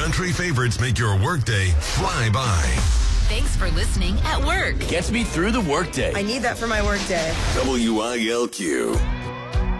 country favorites make your workday fly by. Thanks for listening at work. Gets me through the workday. I need that for my workday. WILQ.